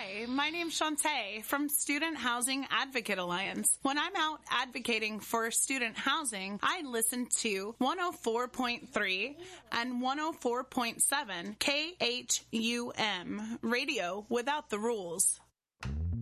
Hi, my name's Shantae from Student Housing Advocate Alliance. When I'm out advocating for student housing, I listen to 104.3 and 104.7 KHUM, Radio Without the Rules.